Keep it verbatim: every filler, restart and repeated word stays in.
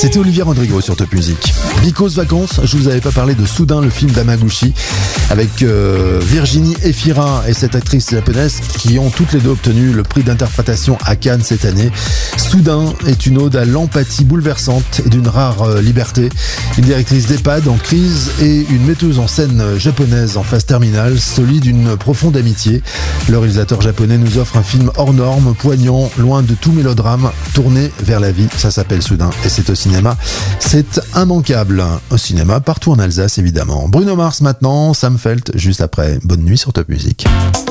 C'était Olivier Rodrigo sur Top Music. Because Vacances, je vous avais pas parlé de Soudain, le film d'Hamaguchi, avec euh, Virginie Efira et cette actrice japonaise qui ont toutes les deux obtenu le prix d'interprétation à Cannes cette année. Soudain est une ode à l'empathie bouleversante et d'une rare euh, liberté. Une directrice d'EHPAD en crise et une metteuse en scène japonaise en phase terminale, solide d'une profonde amitié. Le réalisateur japonais nous offre un film hors norme, poignant, loin de tout mélodrame, tourné vers la vie. Ça s'appelle Soudain et c'est au cinéma. C'est immanquable. Au cinéma, partout en Alsace évidemment. Bruno Mars maintenant, Sam Felt juste après. Bonne nuit sur Top Music.